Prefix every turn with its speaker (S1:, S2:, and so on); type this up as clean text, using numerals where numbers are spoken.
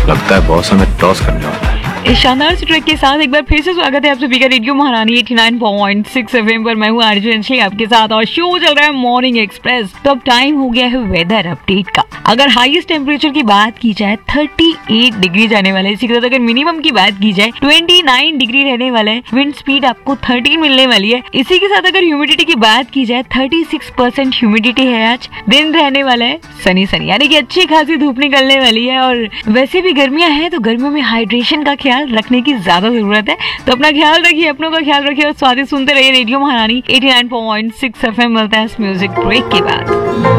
S1: लगता है बॉस हमें टॉस करने वाला है।
S2: इस शानदार से ट्रैक के साथ एक बार फिर से स्वागत है आप सभी का रेडियो महारानी 89.6 एफएम पर। मैं हूँ आरजे अंशली आपके साथ और शो चल रहा है मॉर्निंग एक्सप्रेस। तो अब टाइम हो गया है वेदर अपडेट का। अगर हाईएस्ट टेम्परेचर की बात की जाए 38 डिग्री जाने वाला है। इसी के साथ अगर मिनिमम की बात की जाए 29 डिग्री रहने वाला है। विंड स्पीड आपको 30 मिलने वाली है। इसी के साथ अगर ह्यूमिडिटी की बात की जाए 36% ह्यूमिडिटी है। आज दिन रहने वाला है सनी यानी कि अच्छी खासी धूप निकलने वाली है। और वैसे भी गर्मियां हैं तो गर्मियों में हाइड्रेशन का ख्याल रखने की ज्यादा जरूरत है। तो अपना ख्याल रखिए, अपनों का ख्याल रखिए और स्वादिष्ट सुनते रहिए रेडियो महारानी 89.6 एफएम। मिलता है इस म्यूजिक ब्रेक के बाद।